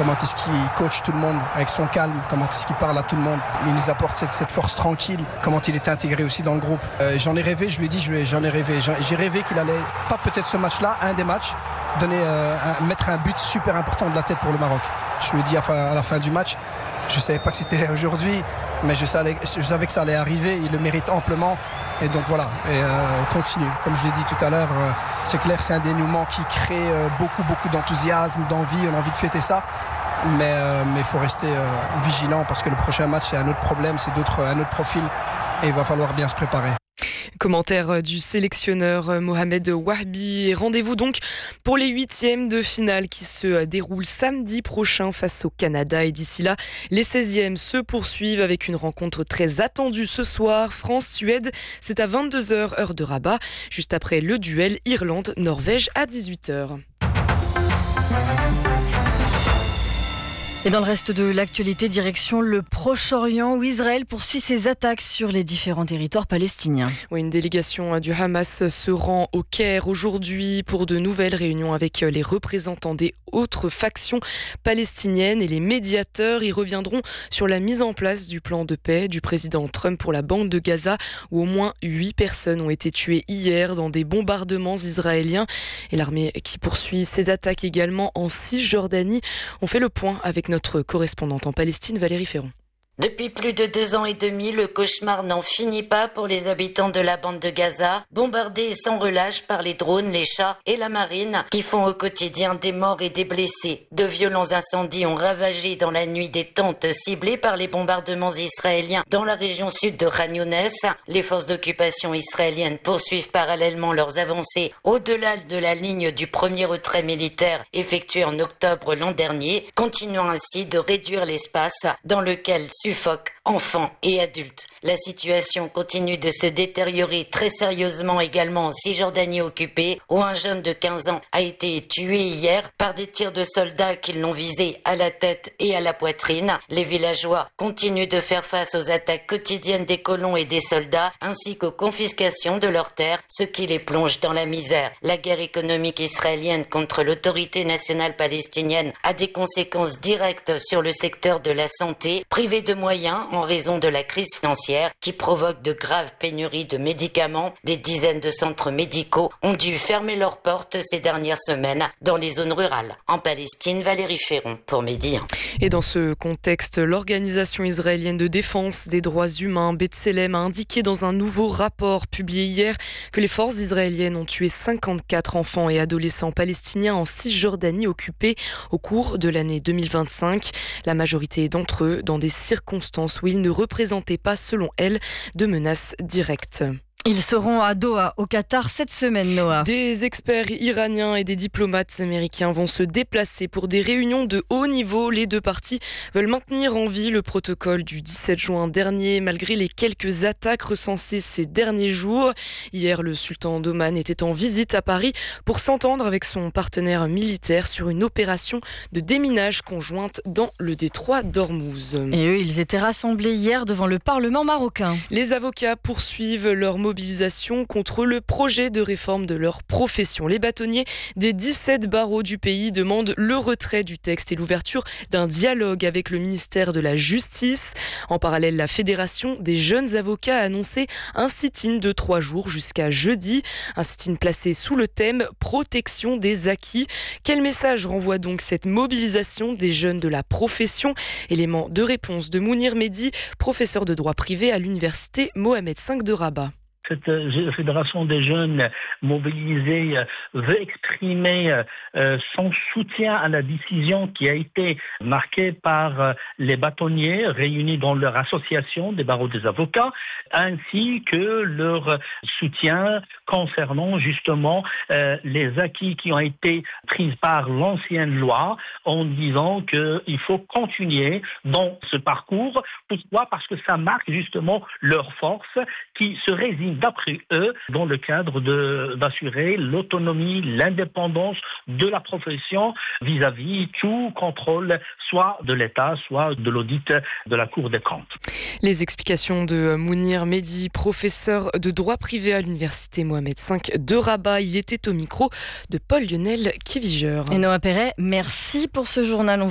comment est-ce qu'il coach tout le monde avec son calme, comment est-ce qu'il parle à tout le monde. Il nous apporte cette force tranquille, comment il est intégré aussi dans le groupe. J'en ai rêvé, je lui ai dit, j'en ai rêvé. J'ai rêvé qu'il allait, pas peut-être ce match-là, un des matchs, mettre un but super important de la tête pour le Maroc. Je lui ai dit à la fin du match, je ne savais pas que c'était aujourd'hui, mais je savais que ça allait arriver, il le mérite amplement. Et donc voilà, on continue. Comme je l'ai dit tout à l'heure, c'est clair, c'est un dénouement qui crée beaucoup d'enthousiasme, d'envie, on a envie de fêter ça. Mais il faut rester vigilant parce que le prochain match, c'est un autre problème, c'est un autre profil et il va falloir bien se préparer. Commentaire du sélectionneur Mohamed Wahbi. Rendez-vous donc pour les 8e de finale qui se déroulent samedi prochain face au Canada. Et d'ici là, les 16e se poursuivent avec une rencontre très attendue ce soir. France-Suède, c'est à 22h heure de Rabat, juste après le duel Irlande-Norvège à 18h. Et dans le reste de l'actualité, direction le Proche-Orient où Israël poursuit ses attaques sur les différents territoires palestiniens. Oui, une délégation du Hamas se rend au Caire aujourd'hui pour de nouvelles réunions avec les représentants des autres factions palestiniennes et les médiateurs. Ils reviendront sur la mise en place du plan de paix du président Trump pour la bande de Gaza où au moins 8 personnes ont été tuées hier dans des bombardements israéliens. Et l'armée qui poursuit ses attaques également en Cisjordanie. On fait le point avec notre correspondante en Palestine, Valérie Ferron. Depuis plus de 2 ans et demi, le cauchemar n'en finit pas pour les habitants de la bande de Gaza, bombardés sans relâche par les drones, les chars et la marine, qui font au quotidien des morts et des blessés. De violents incendies ont ravagé dans la nuit des tentes ciblées par les bombardements israéliens dans la région sud de Khan Younes. Les forces d'occupation israéliennes poursuivent parallèlement leurs avancées au-delà de la ligne du premier retrait militaire effectué en octobre l'an dernier, continuant ainsi de réduire l'espace dans lequel suffoquent enfants et adultes. La situation continue de se détériorer très sérieusement également en Cisjordanie occupée, où un jeune de 15 ans a été tué hier par des tirs de soldats qui l'ont visé à la tête et à la poitrine. Les villageois continuent de faire face aux attaques quotidiennes des colons et des soldats, ainsi qu'aux confiscations de leurs terres, ce qui les plonge dans la misère. La guerre économique israélienne contre l'autorité nationale palestinienne a des conséquences directes sur le secteur de la santé, privé de moyens en raison de la crise financière qui provoque de graves pénuries de médicaments. Des dizaines de centres médicaux ont dû fermer leurs portes ces dernières semaines dans les zones rurales. En Palestine, Valérie Ferron pour Midi 1. Et dans ce contexte, l'organisation israélienne de défense des droits humains, B'Tselem, a indiqué dans un nouveau rapport publié hier que les forces israéliennes ont tué 54 enfants et adolescents palestiniens en Cisjordanie occupée au cours de l'année 2025. La majorité d'entre eux dans des circonstances où ils ne représentaient pas, selon elle, de menaces directes. Ils seront à Doha, au Qatar, cette semaine, Noah. Des experts iraniens et des diplomates américains vont se déplacer pour des réunions de haut niveau. Les deux parties veulent maintenir en vie le protocole du 17 juin dernier, malgré les quelques attaques recensées ces derniers jours. Hier, le sultan d'Oman était en visite à Paris pour s'entendre avec son partenaire militaire sur une opération de déminage conjointe dans le détroit d'Ormuz. Et eux, ils étaient rassemblés hier devant le Parlement marocain. Les avocats poursuivent leur mobilisation contre le projet de réforme de leur profession. Les bâtonniers des 17 barreaux du pays demandent le retrait du texte et l'ouverture d'un dialogue avec le ministère de la Justice. En parallèle, la Fédération des jeunes avocats a annoncé un sit-in de 3 jours jusqu'à jeudi. Un sit-in placé sous le thème « Protection des acquis ». Quel message renvoie donc cette mobilisation des jeunes de la profession ? Élément de réponse de Mounir Mehdi, professeur de droit privé à l'université Mohamed V de Rabat. Cette fédération des jeunes mobilisés veut exprimer son soutien à la décision qui a été marquée par les bâtonniers réunis dans leur association des barreaux des avocats, ainsi que leur soutien concernant justement les acquis qui ont été pris par l'ancienne loi, en disant qu'il faut continuer dans ce parcours. Pourquoi ? Parce que ça marque justement leur force qui se résigne d'après eux dans le cadre d'assurer l'autonomie, l'indépendance de la profession vis-à-vis tout contrôle, soit de l'État, soit de l'audit de la Cour des comptes. Les explications de Mounir Mehdi, professeur de droit privé à l'université Mohamed V de Rabat. Il était au micro de Paul-Lionel Kiviger. Et Noah Perret, merci pour ce journal.